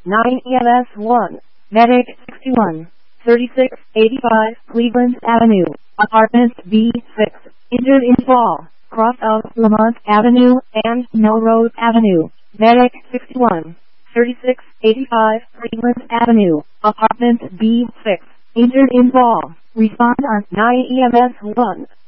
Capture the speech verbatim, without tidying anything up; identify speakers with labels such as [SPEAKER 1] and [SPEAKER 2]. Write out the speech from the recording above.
[SPEAKER 1] nine E M S one, Medic sixty-one, thirty-six eighty-five Cleveland Avenue, Apartment B six, injured in fall, cross of Lamont Avenue and Melrose Avenue, Medic sixty-one, thirty-six eighty-five Cleveland Avenue, Apartment B six, injured in fall, respond on nine E M S one.